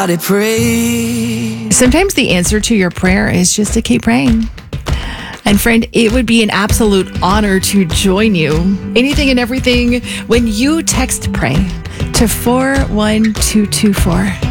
I pray. Sometimes the answer to your prayer is just to keep praying. And friend, it would be an absolute honor to join you. Anything and everything when you text pray to 41224.